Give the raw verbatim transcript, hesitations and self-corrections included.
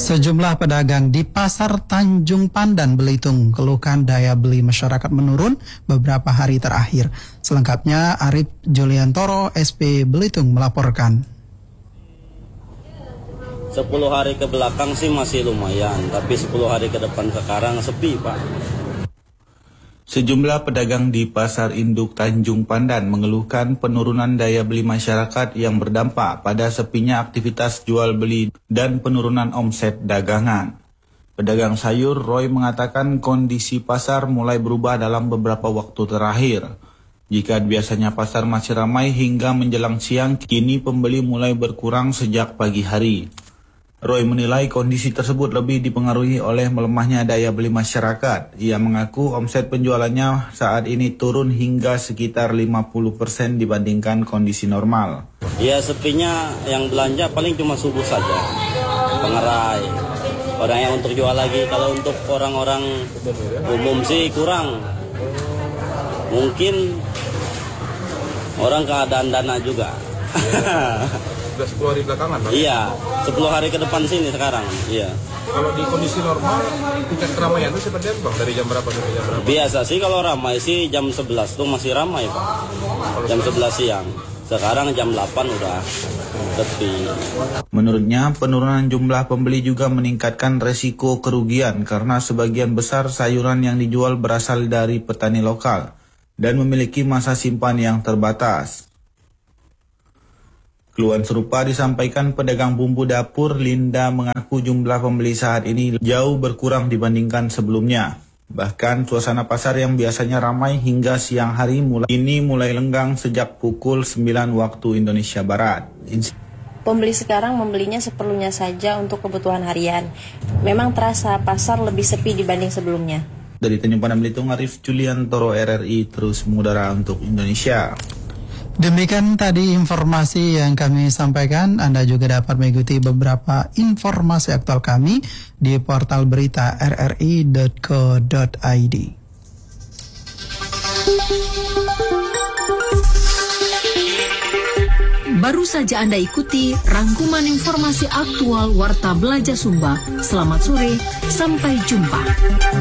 Sejumlah pedagang di Pasar Tanjung Pandan, Belitung keluhkan daya beli masyarakat menurun beberapa hari terakhir. Selengkapnya Arif Juliantoro, S P Belitung melaporkan. sepuluh hari ke belakang sih masih lumayan, tapi sepuluh hari ke depan sekarang sepi, Pak. Sejumlah pedagang di Pasar Induk Tanjung Pandan mengeluhkan penurunan daya beli masyarakat yang berdampak pada sepinya aktivitas jual beli dan penurunan omset dagangan. Pedagang sayur Roy mengatakan kondisi pasar mulai berubah dalam beberapa waktu terakhir. Jika biasanya pasar masih ramai hingga menjelang siang, kini pembeli mulai berkurang sejak pagi hari. Roy menilai kondisi tersebut lebih dipengaruhi oleh melemahnya daya beli masyarakat. Ia mengaku omset penjualannya saat ini turun hingga sekitar lima puluh persen dibandingkan kondisi normal. Ya sepinya yang belanja paling cuma subuh saja, pengerai. Orang yang untuk jual lagi, kalau untuk orang-orang umum sih kurang. Mungkin orang keadaan dana juga. Sudah sepuluh hari belakangan, Pak? Iya, sepuluh hari ke depan sini sekarang, iya. Kalau di kondisi normal, tingkat keramaian itu seperti apa, Bang? Dari jam berapa sampai jam berapa? Biasa sih kalau ramai sih jam sebelas tuh masih ramai, Pak. Jam sebelas siang. Sekarang jam delapan udah sepi. Menurutnya, penurunan jumlah pembeli juga meningkatkan resiko kerugian karena sebagian besar sayuran yang dijual berasal dari petani lokal dan memiliki masa simpan yang terbatas. Keluhan serupa disampaikan pedagang bumbu dapur. Linda mengaku jumlah pembeli saat ini jauh berkurang dibandingkan sebelumnya. Bahkan suasana pasar yang biasanya ramai hingga siang hari mulai ini mulai lenggang sejak pukul sembilan waktu Indonesia Barat. Pembeli sekarang membelinya seperlunya saja untuk kebutuhan harian. Memang terasa pasar lebih sepi dibanding sebelumnya. Dari Tanjung Pandan Belitung, Arif Juliantoro, R R I terus mengudara untuk Indonesia. Demikian tadi informasi yang kami sampaikan. Anda juga dapat mengikuti beberapa informasi aktual kami di portal berita r r i dot co dot i d. Baru saja Anda ikuti rangkuman informasi aktual Warta Belajar Sumba. Selamat sore, sampai jumpa.